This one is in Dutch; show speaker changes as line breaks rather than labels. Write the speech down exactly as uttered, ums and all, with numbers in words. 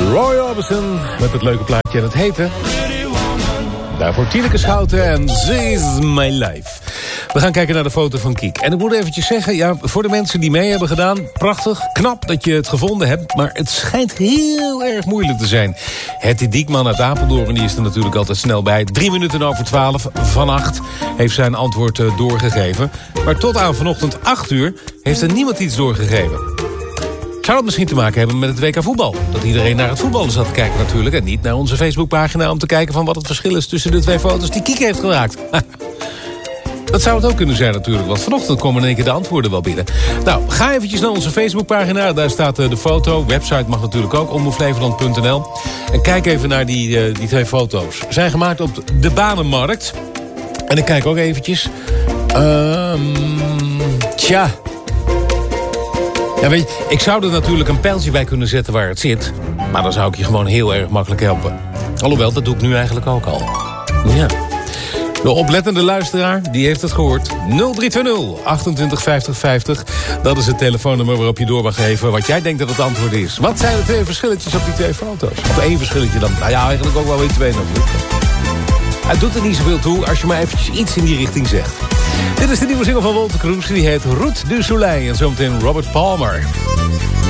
Roy Orbison met het leuke plaatje en het heette. Daarvoor Tineke Schouten en This is My Life. We gaan kijken naar de foto van Kiek. En ik moet eventjes zeggen, ja, voor de mensen die mee hebben gedaan, prachtig, knap dat je het gevonden hebt. Maar het schijnt heel erg moeilijk te zijn. Hetty Diekman uit Apeldoorn, die is er natuurlijk altijd snel bij. Drie minuten over twaalf van acht heeft zijn antwoord uh, doorgegeven. Maar tot aan vanochtend acht uur heeft er niemand iets doorgegeven. Zou dat misschien te maken hebben met het W K voetbal? Dat iedereen naar het voetballen zat te kijken natuurlijk. En niet naar onze Facebookpagina om te kijken van wat het verschil is tussen de twee foto's die Kiek heeft geraakt. Dat zou het ook kunnen zijn natuurlijk, want vanochtend komen in één keer de antwoorden wel binnen. Nou, ga eventjes naar onze Facebookpagina, daar staat de foto. Website mag natuurlijk ook, omroep flevoland punt n l. En kijk even naar die, die twee foto's. Ze zijn gemaakt op de Banenmarkt. En ik kijk ook eventjes. Um, tja... Ja, weet je, ik zou er natuurlijk een pijltje bij kunnen zetten waar het zit. Maar dan zou ik je gewoon heel erg makkelijk helpen. Alhoewel, dat doe ik nu eigenlijk ook al. Ja. De oplettende luisteraar, die heeft het gehoord. nul drie twee nul, achtentwintig vijftig vijftig. Dat is het telefoonnummer waarop je door mag geven wat jij denkt dat het antwoord is. Wat zijn de twee verschilletjes op die twee foto's? Of één verschilletje dan? Nou ja, eigenlijk ook wel weer twee natuurlijk. Het doet er niet zoveel toe als je maar eventjes iets in die richting zegt. Dit is de nieuwe single van Wolter Kroes. Die heet Route du Soleil. En zometeen Robert Palmer.